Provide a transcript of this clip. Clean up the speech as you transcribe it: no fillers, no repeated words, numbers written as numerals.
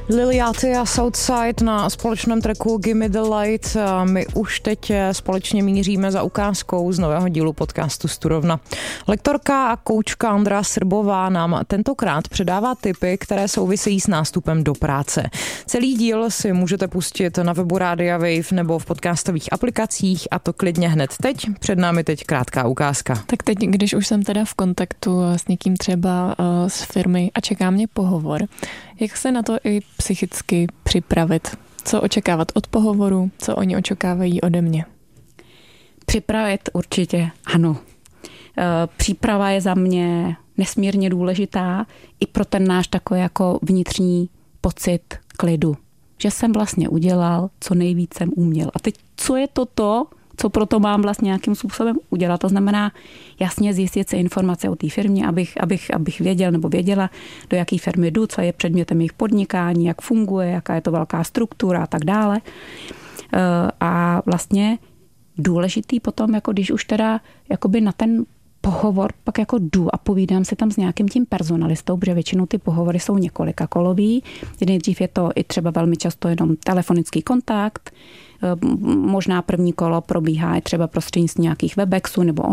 Lil Yachty a Southside na společném tracku Gimme the Light. My už teď společně míříme za ukázkou z nového dílu podcastu Studovna. Lektorka a koučka Andrea Srbová nám tentokrát předává tipy, které souvisejí s nástupem do práce. Celý díl si můžete pustit na webu Rádia Wave nebo v podcastových aplikacích, a to klidně hned teď. Před námi teď krátká ukázka. Tak teď, když už jsem teda v kontaktu s někým třeba z firmy a čeká mě pohovor, jak se na to i psychicky připravit? Co očekávat od pohovoru? Co oni očekávají ode mě? Připravit určitě ano. Příprava je za mě nesmírně důležitá i pro ten náš takový jako vnitřní pocit klidu. Že jsem vlastně udělal, co nejvíc jsem uměl. A teď, co je to, co proto mám vlastně nějakým způsobem udělat. To znamená jasně zjistit si informace o té firmě, abych věděl nebo věděla, do jaké firmy jdu, co je předmětem jejich podnikání, jak funguje, jaká je to velká struktura a tak dále. A vlastně důležitý potom, jako když už teda jakoby na ten pohovor pak jako jdu a povídám si tam s nějakým tím personalistou, protože většinou ty pohovory jsou několika kolový. Nejdřív je to i třeba velmi často jenom telefonický kontakt, možná první kolo probíhá i třeba prostřednictvím nějakých Webexů nebo